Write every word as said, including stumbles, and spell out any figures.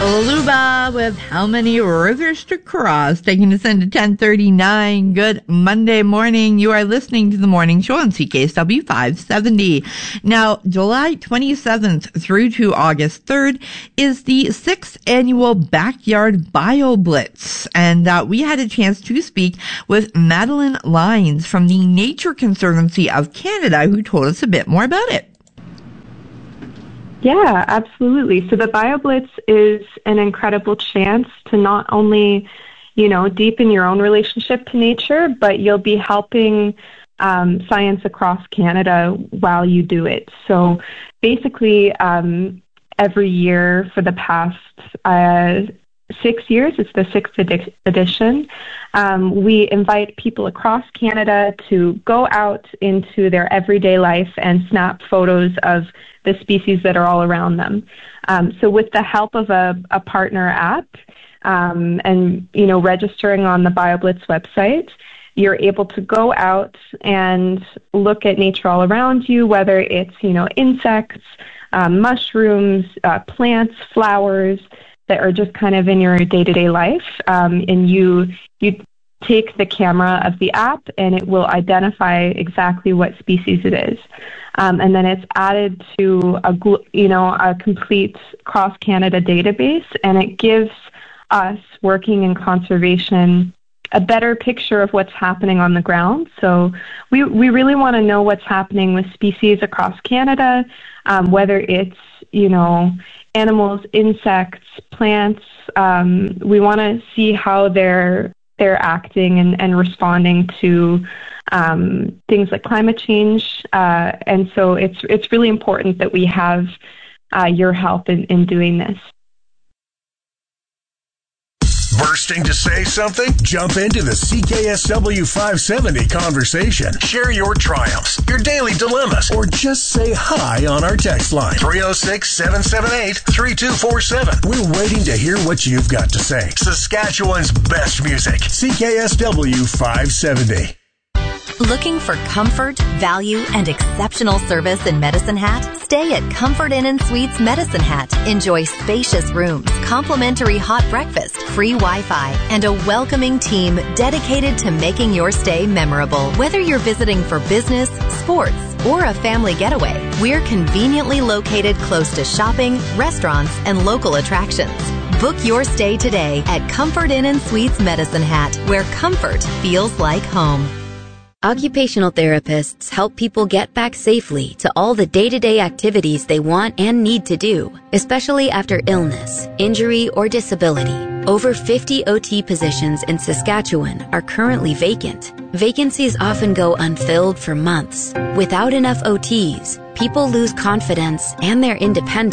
Luba with How Many Rivers to Cross, taking us into ten thirty-nine. Good Monday morning. You are listening to the morning show on C K S W five seventy. Now, July twenty-seventh through to August third is the sixth annual Backyard Bio Blitz. And uh, we had a chance to speak with Madeline Lines from the Nature Conservancy of Canada, who told us a bit more about it. Yeah, absolutely. So the BioBlitz is an incredible chance to not only, you know, deepen your own relationship to nature, but you'll be helping um, science across Canada while you do it. So basically, um, every year for the past uh, six years, it's the sixth edi- edition, um, we invite people across Canada to go out into their everyday life and snap photos of the species that are all around them. Um, so with the help of a, a partner app um, and, you know, registering on the BioBlitz website, you're able to go out and look at nature all around you, whether it's, you know, insects, um, mushrooms, uh, plants, flowers that are just kind of in your day-to-day life. Um, and you you take the camera of the app and it will identify exactly what species it is. Um, and then it's added to a, you know, a complete cross-Canada database, and it gives us working in conservation a better picture of what's happening on the ground. So we we really want to know what's happening with species across Canada, um, whether it's, you know, animals, insects, plants. Um, we want to see how they're they're acting and, and responding to um, things like climate change. Uh, and so it's it's really important that we have uh, your help in, in doing this. Bursting to say something? Jump into the C K S W five seventy conversation. Share your triumphs, your daily dilemmas, or just say hi on our text line. three oh six, seven seven eight, three two four seven. We're waiting to hear what you've got to say. Saskatchewan's best music. C K S W five seventy. Looking for comfort, value, and exceptional service in Medicine Hat? Stay at Comfort Inn and Suites Medicine Hat. Enjoy spacious rooms, complimentary hot breakfast, free Wi-Fi, and a welcoming team dedicated to making your stay memorable. Whether you're visiting for business, sports, or a family getaway, we're conveniently located close to shopping, restaurants, and local attractions. Book your stay today at Comfort Inn and Suites Medicine Hat, where comfort feels like home. Occupational therapists help people get back safely to all the day-to-day activities they want and need to do, especially after illness, injury, or disability. Over fifty O T positions in Saskatchewan are currently vacant. Vacancies often go unfilled for months. Without enough O Ts, people lose confidence and their independence.